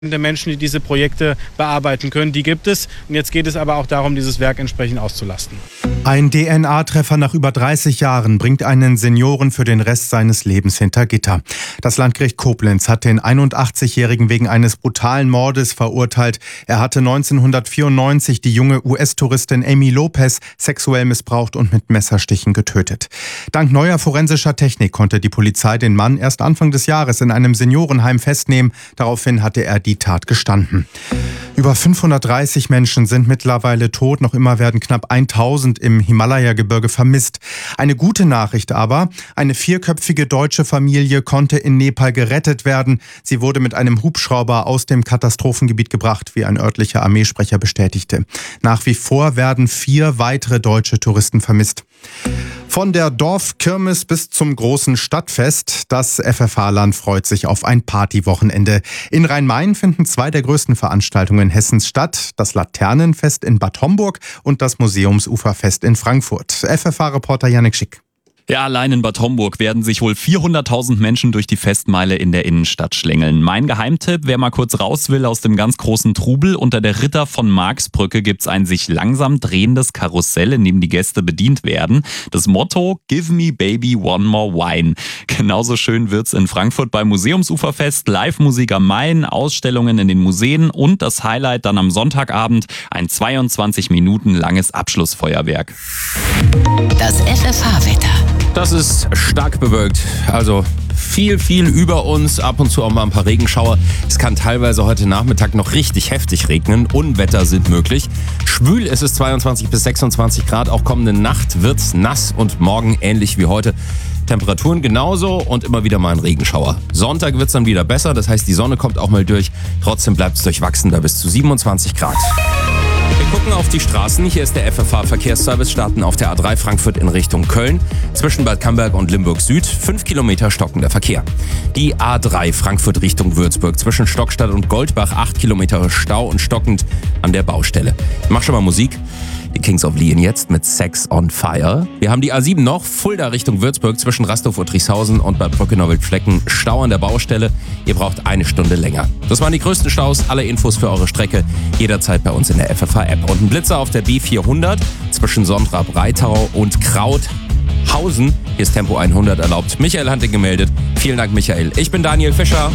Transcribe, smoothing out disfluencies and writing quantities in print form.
Menschen, die diese Projekte bearbeiten können, die gibt es. Und jetzt geht es aber auch darum, dieses Werk entsprechend auszulasten. Ein DNA-Treffer nach über 30 Jahren bringt einen Senioren für den Rest seines Lebens hinter Gitter. Das Landgericht Koblenz hat den 81-Jährigen wegen eines brutalen Mordes verurteilt. Er hatte 1994 die junge US-Touristin Amy Lopez sexuell missbraucht und mit Messerstichen getötet. Dank neuer forensischer Technik konnte die Polizei den Mann erst Anfang des Jahres in einem Seniorenheim festnehmen. Daraufhin hatte er die Tat gestanden. Über 530 Menschen sind mittlerweile tot. Noch immer werden knapp 1000 im Himalaya-Gebirge vermisst. Eine gute Nachricht aber: Eine 4-köpfige deutsche Familie konnte in Nepal gerettet werden. Sie wurde mit einem Hubschrauber aus dem Katastrophengebiet gebracht, wie ein örtlicher Armeesprecher bestätigte. Nach wie vor werden 4 weitere deutsche Touristen vermisst. Von der Dorfkirmes bis zum großen Stadtfest, das FFH-Land freut sich auf ein Partywochenende. In Rhein-Main finden 2 der größten Veranstaltungen Hessens statt: das Laternenfest in Bad Homburg und das Museumsuferfest in Frankfurt. FFH-Reporter Yannick Schick. Ja, allein in Bad Homburg werden sich wohl 400.000 Menschen durch die Festmeile in der Innenstadt schlängeln. Mein Geheimtipp: Wer mal kurz raus will aus dem ganz großen Trubel, unter der Ritter von Marxbrücke gibt's ein sich langsam drehendes Karussell, in dem die Gäste bedient werden. Das Motto: Give me baby one more wine. Genauso schön wird's in Frankfurt beim Museumsuferfest. Live-Musik am Main, Ausstellungen in den Museen und das Highlight dann am Sonntagabend: ein 22 Minuten langes Abschlussfeuerwerk. Das FFH-Wetter. Das ist stark bewölkt, also viel über uns, ab und zu auch mal ein paar Regenschauer. Es kann teilweise heute Nachmittag noch richtig heftig regnen, Unwetter sind möglich. Schwül ist es 22 bis 26 Grad, auch kommende Nacht wird's nass und morgen ähnlich wie heute. Temperaturen genauso und immer wieder mal ein Regenschauer. Sonntag wird's dann wieder besser, das heißt, die Sonne kommt auch mal durch. Trotzdem bleibt's durchwachsen, da bis zu 27 Grad. Wir gucken auf die Straßen. Hier ist der FFH-Verkehrsservice. Starten auf der A3 Frankfurt in Richtung Köln. Zwischen Bad Camberg und Limburg Süd 5 Kilometer stockender Verkehr. Die A3 Frankfurt Richtung Würzburg. Zwischen Stockstadt und Goldbach 8 Kilometer Stau und stockend an der Baustelle. Ich mach schon mal Musik. Die Kings of Leon jetzt mit Sex on Fire. Wir haben die A7 noch, Fulda Richtung Würzburg, zwischen Rastow und Rieshausen und bei Brücke-Neuwied-Flecken Stau an der Baustelle. Ihr braucht 1 Stunde länger. Das waren die größten Staus. Alle Infos für eure Strecke jederzeit bei uns in der FFH-App. Und ein Blitzer auf der B400 zwischen Sondrab-Reitau und Krauthausen. Hier ist Tempo 100 erlaubt. Michael hat den gemeldet. Vielen Dank, Michael. Ich bin Daniel Fischer.